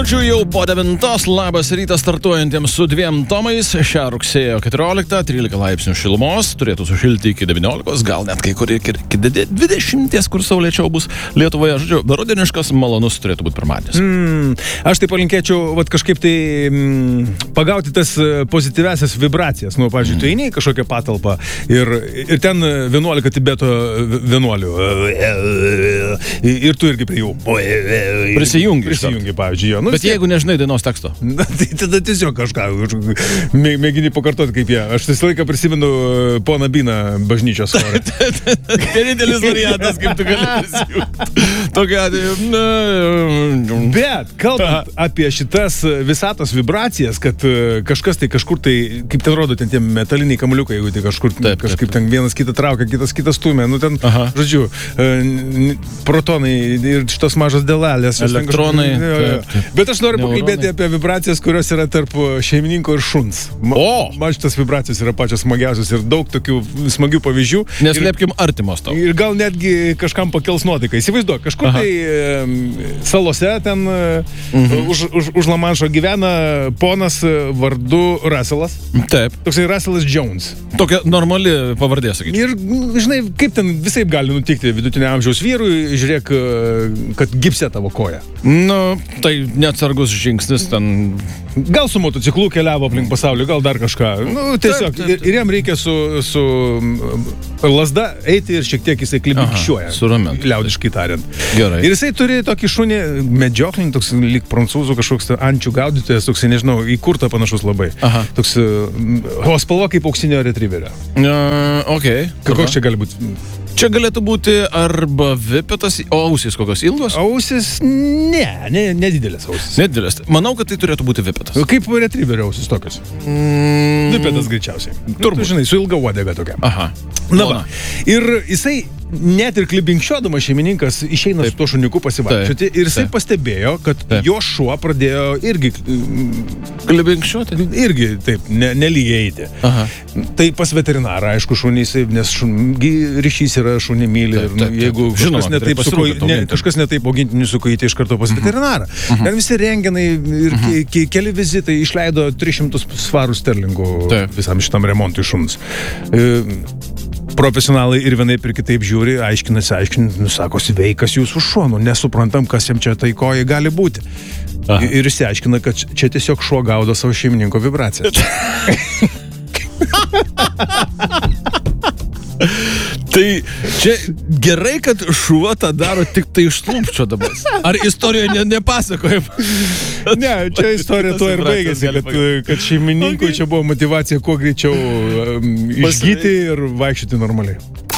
Ačiū jau po 9, labas rytas startuojantiems su 2 tomais. Šią rugsėjo 14, 13 laipsnių šilumos, turėtų sušilti iki 19, gal net kai kur iki 20, kur saulėčiau bus Lietuvoje. Žodžiu, rudeniškas malonus turėtų būti pirmadienis. Aš tai palinkėčiau kažkaip tai pagauti tas pozityviasias vibracijas. Nu, pavyzdžiui, tu eini į kažkokią patalpą ir ten 11 Tibeto vienuolių. Ir tu irgi prie jų prisijungi, pavyzdžiui, jo. Bet jeigu nežinai dainos teksto. Tai tada tiesiog kažką mėgini pakartoti kaip jie. Aš visą laiką prisimenu poną Byną bažnyčios chorą. Vienintelis variantas, kaip tu gali prisijungti. Tokia atveju. Bet, kalbant apie šitas visatos vibracijas, kad kažkas tai kažkur tai, kaip ten rodo, ten tie metaliniai kamuliukai, jeigu tai kažkur kažkaip ten vienas kitą traukia, kitas stumia, nu ten, žodžiu, protonai ir šitos mažos dalelės. Elektronai. Bet aš noriu pakalbėti apie vibracijas, kurios yra tarp šeimininko ir šuns. Man šitas vibracijos yra pačios smagiausios ir daug tokių smagių pavyzdžių. Neslėpkim artimos tau. Ir gal netgi kažkam pakels nuotaiką. Įsivaizduok, kažkur tai salose ten už Lamanšo gyvena ponas vardu Russellas. Taip. Toksai Russellas Jones. Tokia normali pavardė, sakyčiau. Ir, žinai, kaip ten visai gali nutikti vidutinio amžiaus vyrui, žiūrėk, kad gipse tavo koja. Nu, tai neatsargus žingsnis ten. Gal su motociklu keliavo aplink pasaulį, gal dar kažką. Nu, tiesiog. Taip. Ir jam reikia su lasda eiti ir šiek tiek jisai klibikščiuoja. Suramint. Liaudiškai tariant. Gerai. Ir jisai turi tokį šunį medžioklinį, toks lyg prancūzų kažkoks ančių gaudytojas, toks, nežinau, į kurtą panašus labai. Toks, o spalva kaip auksinio retriverio. Koks čia gali būti? Čia galėtų būti arba vipetas, o ausis kokios ilgos? Ausis, nedidelės ausis. Nedidelės. Manau, kad tai turėtų būti vipetas. Kaip retriverio ausis tokios? Vipetas greičiausiai. Turbūt, žinai, su ilga uodega tokia. Na va. Ir jisai, net ir klibinkščiodamas šeimininkas išeina su tuo šuniuku pasivaikščioti ir jisai pastebėjo, kad jo šuo pradėjo irgi klibinkščioti. Irgi taip, nelygiai eiti. Tai pas veterinarą, aišku, šunys, nes ryšys yra šunį myli ir jeigu kažkas netaip augintinių su kojytė iš karto pas veterinarą. Ten visi renginai ir keli vizitai išleido 300 svarų sterlingų visam šitam remontui šuns. Profesionalai ir vienaip ir kitaip žiūri, aiškinasi, sako, sveikas jūsų šuo, nesuprantam, kas jam čia tai kojai gali būti. Ir išsiaiškina, kad čia tiesiog šuo gaudo savo šeimininko vibracijas. Tai čia gerai, kad šuo tą daro tik tai iš lūpčio dabar. Ar istorijoje nepasakojam? Ne, čia istorija tuo ir baigėsi, kad šeimininkui čia buvo motivacija kuo greičiau išgyti ir vaikščioti normaliai.